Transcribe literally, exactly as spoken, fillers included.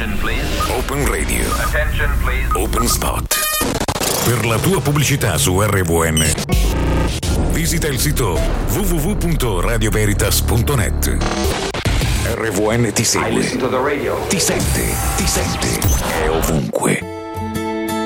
Attention please. Open Radio. Attention please. Open Spot. Per la tua pubblicità su R V N, visita il sito w w w punto radio veritas punto net. R V N ti segue, I listen to the radio. ti sente, ti sente, è ovunque.